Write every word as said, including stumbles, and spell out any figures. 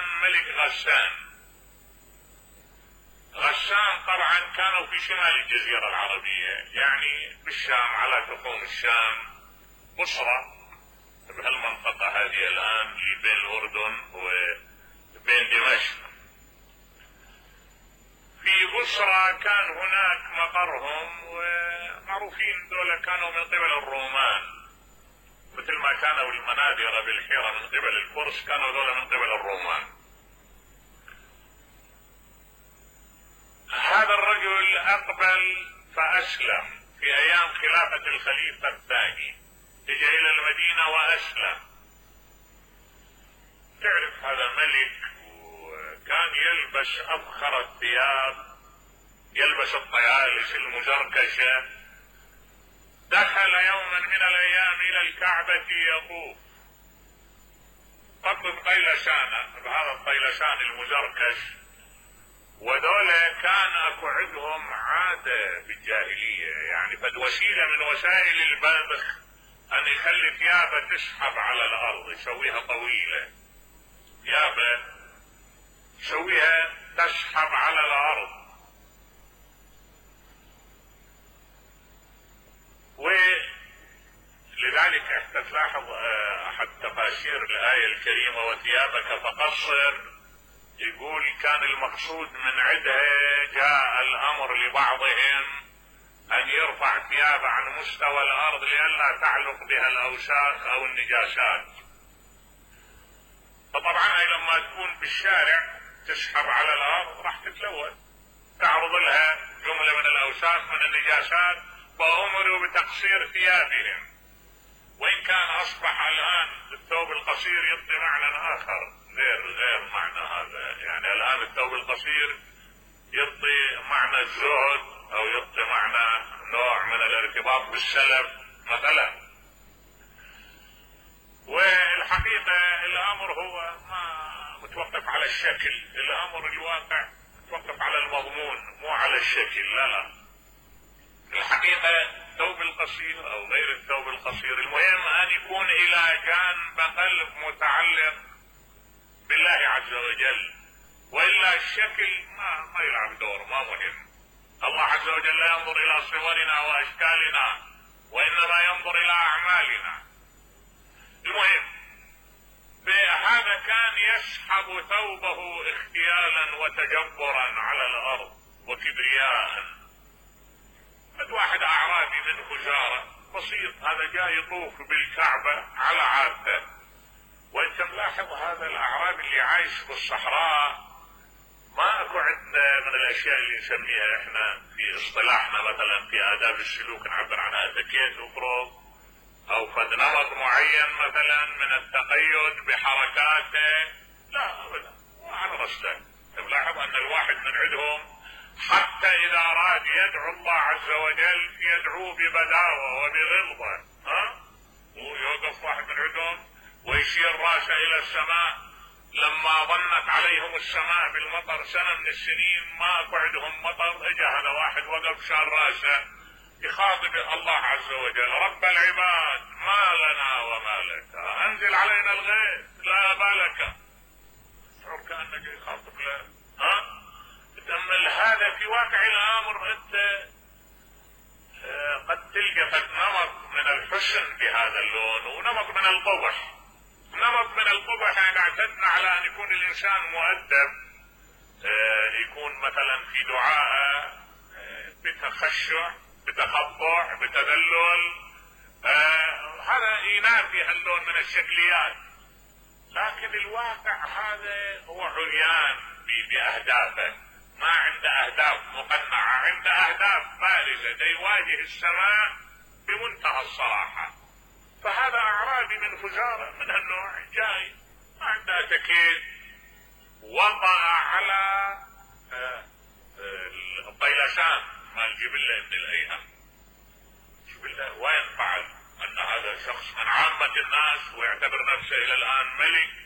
كان ملك غسان. غسان طبعا كانوا في شمال الجزيرة العربية، يعني بالشام، على تخوم الشام، بصرة، بهالمنطقة هذه الآن اللي بين الأردن وبين دمشق. في بصرة كان هناك مقرهم، ومعروفين دولة كانوا من قبل الرومان، مثل ما كانوا المنادرة بالحيرة من قبل الفرس، كانوا دولة من قبل الرومان. هذا الرجل أقبل فأسلم في أيام خلافة الخليفة الثاني، اجى إلى المدينة وأسلم. تعرف هذا ملك، وكان يلبس أفخر الثياب، يلبس الطيالس المزركشة. دخل يوما من الأيام إلى الكعبة يطوف، طب طيلسانة بهذا الطيلسان المزركش، ودولة كان اكو عندهم عادة في الجاهلية، يعني فد وسيلة من وسائل البذخ ان يخلي ثيابه تسحب على الارض، يسويها طويلة، ثيابه يسويها تسحب على الارض. ولذلك حتى تلاحظ احد تفاسير الآية الكريمة وثيابك فقصر، يقول كان المقصود من عندها جاء الامر لبعضهم ان يرفع ثيابه عن مستوى الارض لئلا تعلق بها الاوساخ او النجاسات. فطبعا هي لما تكون بالشارع تسحب على الارض راح تتلوث، تعرض لها جملة من الاوساخ من النجاسات، فامروا بتقصير ثيابهم. وان كان اصبح الان الثوب القصير يعطي معنى اخر غير غير معنى هذا، يعني الان الثوب القصير يعطي معنى الزهد او يعطي معنى نوع من الارتباط بالسلف مثلا. والحقيقة الامر هو ما متوقف على الشكل، الامر الواقع متوقف على المضمون مو على الشكل. لا لا، الحقيقة الثوب القصير او غير الثوب القصير، المهم ان يكون الى جانب قلب متعلق بالله عز وجل، والا الشكل ما ما يلعب دور، ما مهم. الله عز وجل لا ينظر الى صورنا واشكالنا، وانما ينظر الى اعمالنا. المهم بهذا كان يسحب ثوبه اختيالا وتجبرا على الارض وكبرياء. واحد اعرابي من خزارة بسيط، هذا جاي يطوف بالكعبة على عادته، وانت ملاحظ هذا الاعرابي اللي عايش بالصحراء ما اكو عندنا من الاشياء اللي نسميها احنا في اصطلاحنا مثلا في آداب السلوك نعبر عنها اتيكيت وفروض او فد نمط معين مثلا من التقيد بحركاته، لا ابدا، وعلى رسله. تلاحظ ان الواحد من عندهم حتى اذا اراد يدعو الله عز وجل يدعوه ببداوة وبغلظة، ها، ويوقف واحد من عندهم ويشير راسه الى السماء. لما ظنت عليهم السماء بالمطر سنة من السنين ما اكو عندهم مطر، اجى هذا واحد وقف شار راسه يخاطب الله عز وجل: رب العباد ما لنا وما لك، انزل علينا الغيث لا بالك. شعور كأنك يخاطب له، ها؟ تأمل هذا في واقع الامر. انت قد تلقى نمط من الحسن بهذا اللون ونمط من القبح. نمط من القبح يعني اعتدنا على ان يكون الانسان مؤدب، يكون مثلا في دعاء بتخشع بتخضع بتذلل، هذا ينافي هاللون من الشكليات. لكن الواقع هذا هو عريان باهدافه، ما عنده اهداف مقنعة، عنده اهداف بارزة يواجه السماء بمنتهى الصراحة. فهذا اعرابي من خزارة من هالنوع جاي ما عنده تكيد، وضع على الطيلسان مال جبله من الايام. جبله وين فعل ان هذا شخص من عامة الناس ويعتبر نفسه الى الان ملك،